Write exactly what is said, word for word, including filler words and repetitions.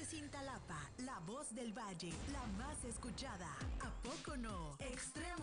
Cintalapa, la voz del valle, la más escuchada. ¿A poco no? Extremo